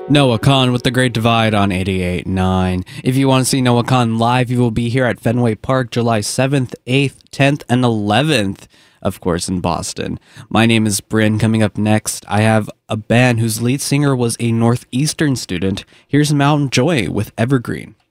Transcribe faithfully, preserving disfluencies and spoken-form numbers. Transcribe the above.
Noah Khan with The Great Divide on eighty-eight point nine. If you want to see Noah Khan live, you will be here at Fenway Park July seventh, eighth, tenth, and eleventh, of course, in Boston. My name is Bryn. Coming up next, I have a band whose lead singer was a Northeastern student. Here's Mountain Joy with Evergreen.